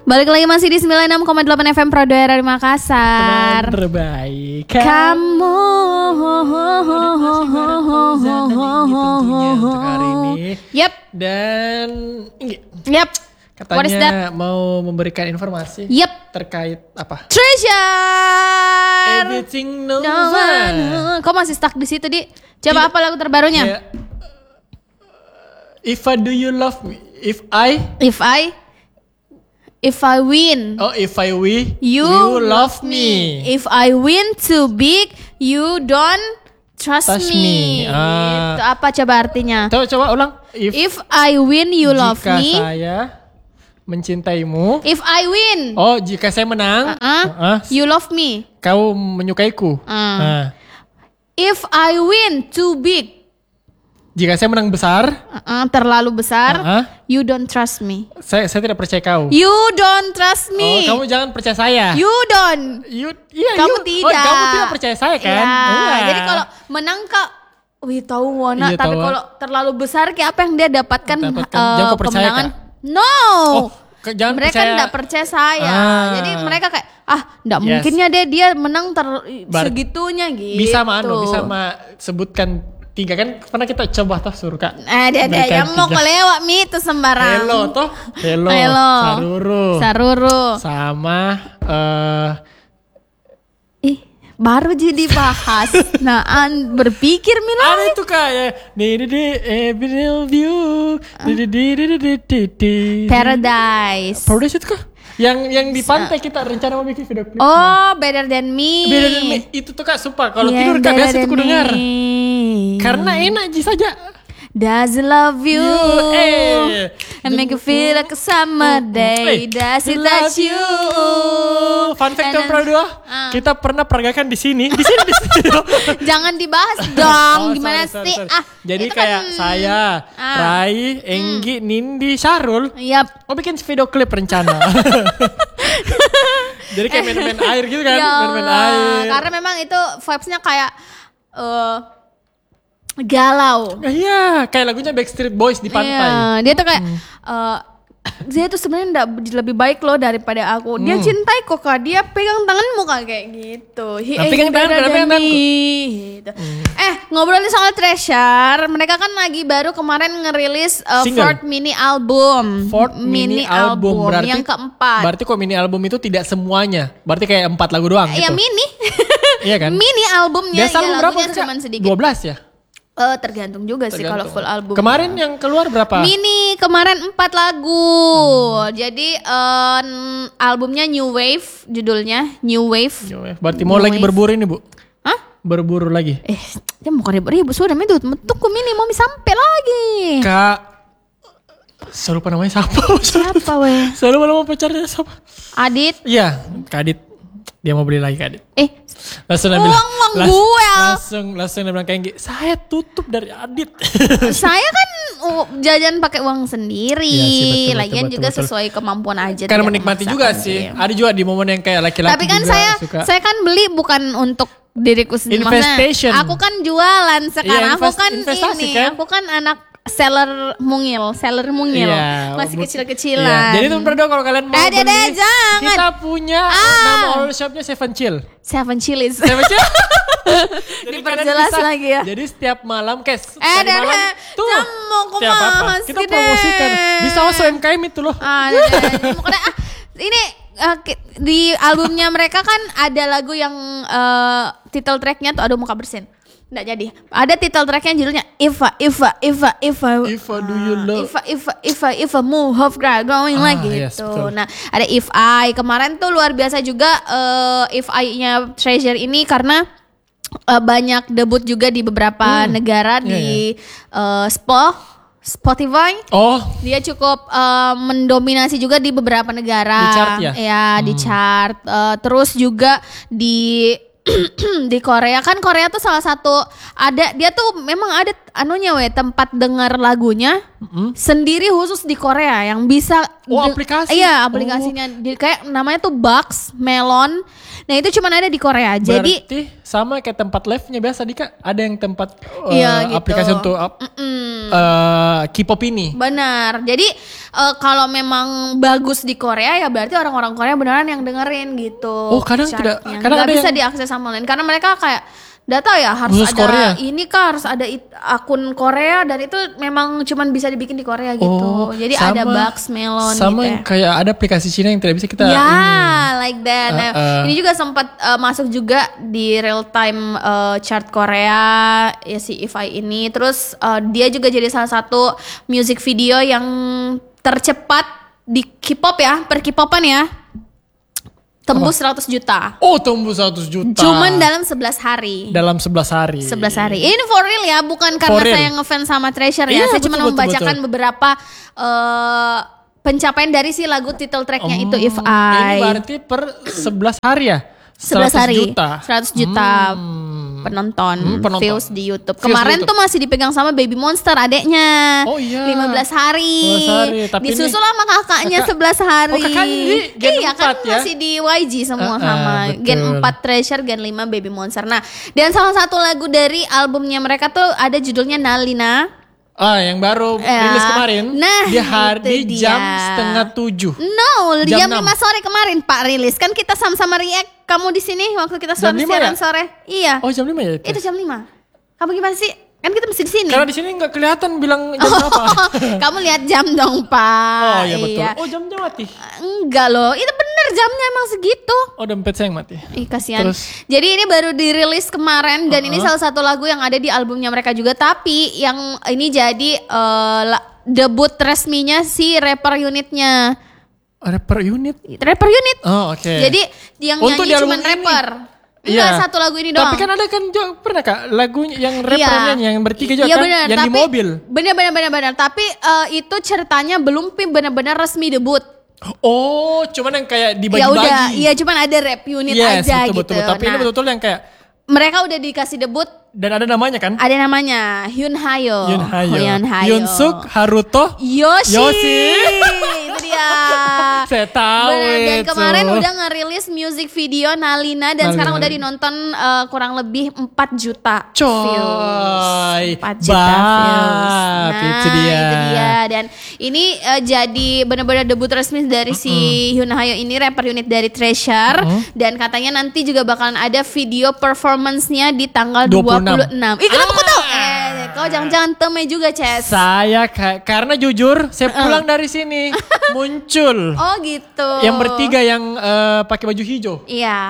Balik lagi masih di 96,8 FM Pro Daerah Makassar. Teman terbaik Kamu untuk hari ini. Yep. Dan Yep. What is katanya mau memberikan informasi Yep. terkait apa? Treasure. Everything Nova. No. Kok masih stuck di situ, Di? Coba apa lagu terbarunya? Ya. If I do you love me? If I win, If I win, you love me. If I win too big, you don't trust Touch me. me. Itu apa coba artinya? Coba ulang. If I win, you love jika me. saya mencintaimu. If I win, Oh, jika saya menang, you love me. kau menyukaiku. If I win too big, Jika saya menang besar, terlalu besar, you don't trust me. saya tidak percaya kau. You don't trust me. Oh, kamu jangan percaya saya. You don't. Kamu tidak. Oh, kamu tidak percaya saya kan? Ya, jadi kalau menang Kak, tahu Wona, Iya, tapi tahu. kalau terlalu besar kayak apa yang dia dapatkan, Jangan kau percaya, kemenangan? Kak. No. Jangan mereka percaya. enggak percaya saya. Jadi mereka kayak enggak Yes. mungkinnya dia menang segitunya gitu. Bisa sebutkan 3 kan pernah kita coba toh suruh Kak. Ada yang mau kelewat mi itu sembarang. Hello. Saruru. Sama baru jadi bahas. Berpikir Mila. ada itu Kak ya. Paradise itu Kak. Yang di pantai kita rencana mau bikin video klip. Oh, Better Than Me. Itu tuh Kak, sumpah kalau tidur Kak biasa tuh dengar. Karena enak aja saja. Does it love you and make you feel like a summer day? Does it touch you? Fun fact Pro 2, kita pernah peragakan di sini. Di studio. Jangan dibahas dong. Gimana sorry. sih? Jadi itu kayak kan, saya, Rai, Enggi, Nindi, Syarul Yap. mau bikin video klip rencana. Jadi kayak main-main air gitu kan, main-main air. Karena memang itu vibes-nya kayak galau. Iya, kayak lagunya Backstreet Boys di pantai. Iya, dia tuh kayak dia tuh sebenarnya lebih baik loh daripada aku. Dia cintai kok Kak. Dia pegang tanganmu Kak kayak gitu. Pegang tangan. Gitu. Ngobrolin soal Treasure, mereka kan lagi baru kemarin ngerilis fourth mini album. Berarti, yang keempat. Berarti kok mini album itu tidak semuanya. Berarti kayak 4 lagu doang gitu. Iya mini. Iya kan? Mini albumnya. Biasa album berapa cuma sedikit. 12 ya? Tergantung juga sih kalau full album. Kemarin yang keluar berapa? Mini kemarin 4 lagu. Jadi albumnya New Wave, judulnya New Wave. Berarti mau lagi berburu ini Bu? Hah? Berburu lagi? Dia mau ribu sudah itu tunggu mini mau sampai lagi. Kak, saya lupa namanya Siapa weh? Saya lupa nama pacarnya siapa? Adit. Iya, Kak Adit. Dia mau beli lagi Kak Adit. Langsung dia bilang, langsung dia bilang kayak saya tutup dari Adit. Saya kan jajan pakai uang sendiri. Iya sih, Lagian betul. juga sesuai kemampuan aja. Karena menikmati juga sih. Ada juga di momen yang kayak laki-laki. Tapi kan juga suka. saya kan beli bukan untuk diriku sendiri. Investation. Maksudnya, aku kan jualan sekarang. Iya, aku kan investasi ini. kan? Aku kan anak seller mungil. Iya, Masih kecil-kecilan. Iya. Jadi teman berdua kalau kalian mau beli, jangan. kita punya nama all shopnya Seven Chill. Seven Chilies. Diperjelas lagi ya. Jadi setiap malam kayak malam tuh setiap apa kita promosikan. Bisa masuk MKM itu loh. Ini di albumnya mereka kan ada lagu yang title tracknya tuh muka bersin. Nggak jadi. Ada title tracknya judulnya If I do you love. If I move off going like yes, gitu. betul. Nah, ada If I kemarin tuh luar biasa juga If I-nya Treasure ini karena banyak debut juga di beberapa negara di Spotify. Dia cukup mendominasi juga di beberapa negara. Di chart ya? Ya, di chart. Terus juga di di Korea kan, Korea tuh salah satu dia tuh memang anunya tempat dengar lagunya sendiri khusus di Korea yang bisa aplikasi. Iya, aplikasinya kayak namanya tuh Box Melon. Nah, itu cuma ada di Korea. Berarti sama kayak tempat live-nya biasa Dika, ada yang tempat gitu. aplikasi untuk K-pop ini. Benar. Jadi kalau memang bagus di Korea ya berarti orang-orang Korea beneran yang dengerin gitu. Oh, kadang tidak, kadang nggak bisa diakses sama lain karena mereka kayak data ya harus khusus ada Korea. Ini kan harus ada akun Korea dan itu memang cuman bisa dibikin di Korea gitu. Jadi ada Box Melon sama gitu ya. kayak ada aplikasi Cina yang tidak bisa kita like that. Nah, ini juga sempat masuk juga di real time chart Korea ya si IVE ini. Terus dia juga jadi salah satu music video yang tercepat di K-pop ya, per K-popan ya. Tembus 100 juta. Oh, tembus 100 juta. Cuman dalam 11 hari. Dalam 11 hari. 11 hari. Ini for real ya, bukan karena saya ngefans sama Treasure ya. Saya cuma membacakan beberapa pencapaian dari si lagu title tracknya itu If I. Ini berarti per 11 hari ya? 11 hari. Juta. 100 juta penonton views di YouTube. Kemarin tuh masih dipegang sama Baby Monster adeknya. Oh iya. 15 hari. 15 hari. Tapi disusul sama kakaknya 11 hari. Oh, kakaknya di Gen 4 kan ya? masih di YG semua sama. Betul. Gen 4 Treasure, Gen 5 Baby Monster. Nah, dan salah satu lagu dari albumnya mereka tuh ada judulnya Nalina. Yang baru rilis kemarin. Nah, di jam 6:30. No, di jam 5 6. sore kemarin Pak rilis. Kan kita sama-sama react. Kamu di sini waktu kita siaran sore. Iya. Oh, jam 5 ya? Itu jam 5. Kamu gimana sih? Kan kita mesti di sini. Karena di sini nggak kelihatan bilang jam berapa. Kamu lihat jam dong, Pak. Oh iya betul. Oh, jamnya mati. Enggak loh, itu bener jamnya emang segitu. Oh, dompet saya yang mati. Ih, kasihan. Jadi ini baru dirilis kemarin dan ini salah satu lagu yang ada di albumnya mereka juga, tapi yang ini jadi debut resminya si rapper unitnya. Rapper unit? Rapper unit. Oh, oke. Jadi yang untuk nyanyi cuma rapper. Enggak, satu lagu ini doang. Tapi kan ada kan pernah Kak lagu yang rapper nyanyi yang bertiga juga kan bener, yang tapi, di mobil. Benar. Tapi itu ceritanya belum benar-benar resmi debut. Oh, cuman yang kayak dibagi-bagi. Ya udah, iya cuman ada rap unit aja betul, gitu. Tapi ini betul-betul yang kayak mereka udah dikasih debut dan ada namanya kan? Ada namanya Hyun Hayo. Yunsuk, Haruto, Yoshi. Itu dia. Saya tahu. Dan kemarin udah ngerilis music video Nalina dan sekarang udah dinonton kurang lebih 4 juta views. 4 juta views. Nah, itu dia. Dan ini jadi benar-benar debut resmi dari si Hyun Hayo ini, rapper unit dari Treasure. Dan katanya nanti juga bakalan ada video performance-nya di tanggal 26. Ih, kenapa kau tahu? Kau jangan-jangan teme juga, Ces. Saya karena jujur saya pulang dari sini muncul. Oh gitu. Yang bertiga yang pakai baju hijau. Iya.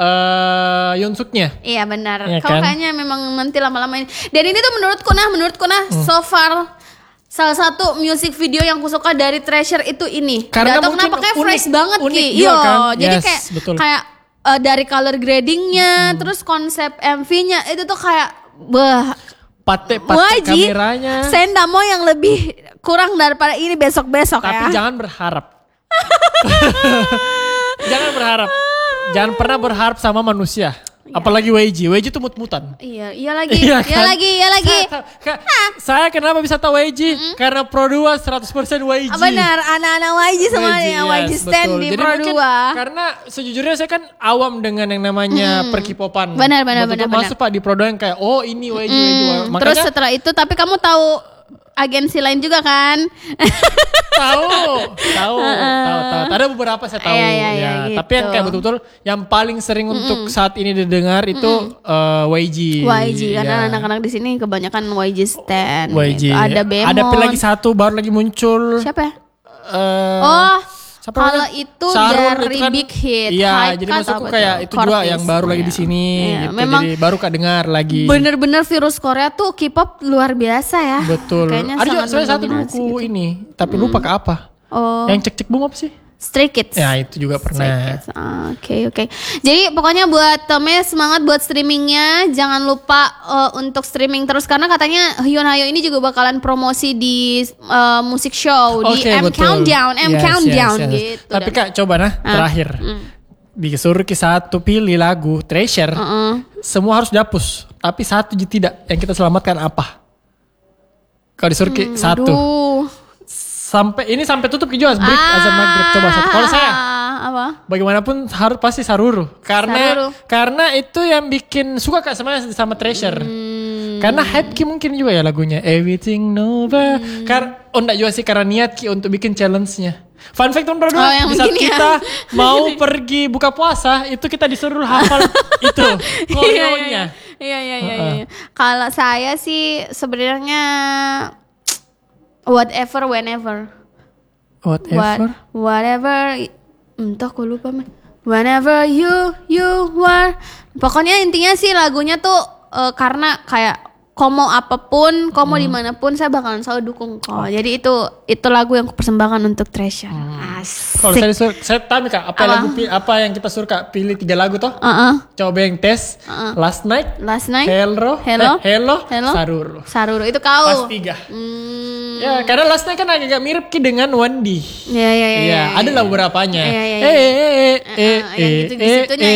Yunsuknya. Iya benar. Ya, Kau kan? kayaknya memang nanti lama-lama ini. Dan ini tuh menurutku nah so far salah satu music video yang kusuka dari Treasure itu ini. Karena Gak tau kenapa kayak fresh banget Ki. Iya kan? Jadi yes, kayak dari color gradingnya, terus konsep MV-nya itu tuh kayak patek YG, kameranya. Saya nggak mau yang lebih kurang daripada ini besok-besok ya. Tapi jangan berharap. Jangan berharap. Jangan pernah berharap sama manusia. Iya. Apalagi YG tuh mut-mutan. Iya lagi. Saya kenapa bisa tahu YG? Karena Pro 2 100% YG. Benar, anak-anak YG semuanya, YG stand di Pro 2. Karena sejujurnya saya kan awam dengan yang namanya perkipopan. Benar. Masuk Pak di Pro 2 yang kayak ini YG. Makanya, terus setelah itu, tapi kamu tahu agensi lain juga kan? Tahu. Ada beberapa saya tahu ya. Gitu. Tapi yang kayak betul-betul yang paling sering untuk saat ini didengar itu YG. Karena anak-anak di sini kebanyakan YG stan. YG. Gitu. Ada Bemon. Ada lagi satu baru lagi muncul. Siapa ya? Siapa kalau itu Sharon, dari itu kan, Big Hit. Iya, jadi maksudku kayak itu juga yang baru lagi di sini. Iya, gitu. memang jadi baru Kak dengar lagi. Bener-bener virus Korea tuh K-pop luar biasa ya. Betul. Kayaknya ada juga saya satu mendominasi buku gitu. ini, tapi lupa ke apa. Yang cek-cek bum apa sih? Stray Kids. Ya itu juga pernah. Oke. Jadi pokoknya buat Tome semangat buat streamingnya. Jangan lupa untuk streaming terus. Karena katanya Hyun Hayo ini juga bakalan promosi di musik show. Di M betul. Countdown gitu. Tapi Kak coba terakhir. Disuruh satu pilih lagu Treasure. Semua harus dihapus. Tapi satu tidak. Yang kita selamatkan apa? Kalau disuruh Ki, satu. Aduh. Sampai tutup Ki juga break azan maghrib. Coba satu. Kalau saya apa? bagaimanapun harus pasti Saruru. Karena itu yang bikin suka Kak sama Treasure. Karena hype Ki mungkin juga ya lagunya Everything Nova. Enggak juga sih karena niat Ki untuk bikin challenge-nya. Fun fact teman berdua, di saat kita mau pergi buka puasa itu kita disuruh hafal itu koreonya. Iya. Kalau saya sih sebenarnya whatever whenever. Whatever. Entah aku lupa man. Whenever you are. Pokoknya intinya sih lagunya tuh karena kayak kau mau apapun, kau mau dimanapun, saya bakalan selalu dukung kau. Jadi itu lagu yang kupersembahkan untuk Treasure. Asik. Kalau saya tanya Kak, apa yang kita suruh Kak pilih 3 lagu toh? Coba yang tes. Last Night. Hello. Saruru itu kau. Pas 3. Ya, karena Last Night kan agak mirip Ki dengan Wandi. Iya. Ada lah beberapanya. Yang gitu-gitu